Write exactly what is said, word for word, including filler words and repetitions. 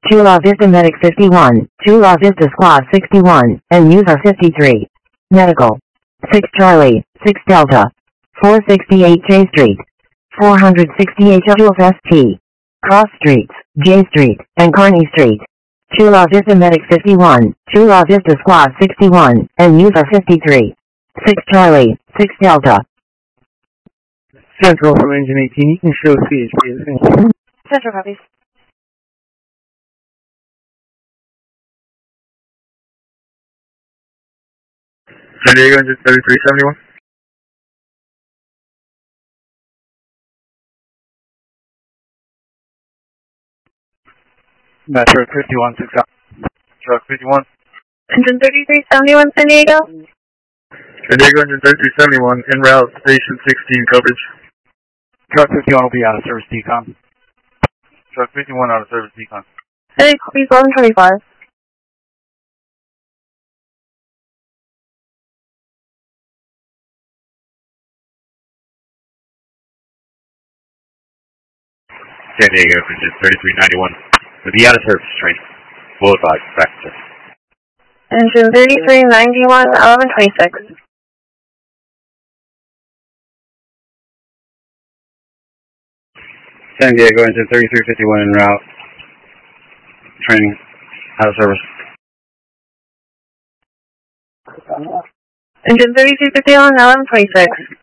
Chula Vista Medic fifty-one, Chula Vista Squad sixty-one, and user fifty-three. Medical. six Charlie, six Delta. four sixty-eight J Street. four sixty-eight Jules S T. Cross Streets, J Street, and Kearney Street. Chula Vista Medic fifty-one, Chula Vista Squad sixty-one, and user fifty-three. six Charlie, six Delta. Central from engine eighteen, you can show C H P. Central copies. San Diego engine thirty-three seventy-one. Metro fifty-one six out. Truck fifty-one. Engine thirty-three seventy-one, San Diego. San Diego engine thirty-three seventy-one, en route, station sixteen coverage. Truck fifty-one will be out of service decon. Truck fifty-one out of service decon. Hey, copies eleven twenty-five. San Diego engine thirty-three ninety-one. For the out of service training. Full advice, back to service. Engine thirty-three ninety-one, eleven twenty-six. San Diego engine thirty-three fifty-one en route. Training out of service. Engine thirty-three fifty-one, eleven twenty-six.